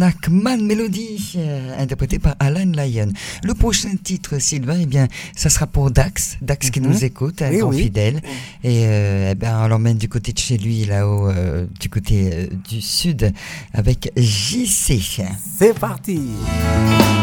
Snackman Melody, interprété par Alan Lyon. Le prochain titre, Sylvain, eh bien, ça sera pour Dax qui nous écoute, un grand fidèle. Et eh ben, on l'emmène du côté de chez lui, là-haut, du côté du sud, avec JC. C'est parti.